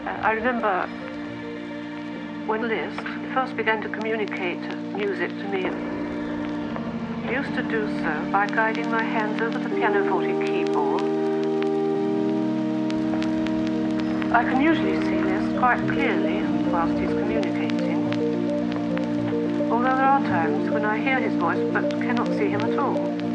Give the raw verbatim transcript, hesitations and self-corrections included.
I remember when Liszt first began to communicate music to me, he used to do so by guiding my hands over the pianoforte keyboard. I can usually see Liszt quite clearly whilst he's communicating, although there are times when I hear his voice but cannot see him at all.